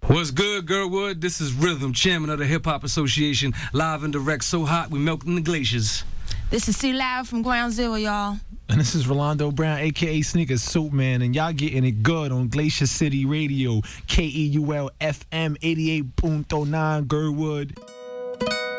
What's good, Girlwood? This is Rhythm, chairman of the Hip Hop Association, live and direct, so hot we melting the glaciers. This is C Loud from Ground Zero, y'all. And this is Rolando Brown, a.k.a. Sneaker Soup Man, and y'all getting it good on Glacier City Radio, KEUL FM 88.9, Girlwood.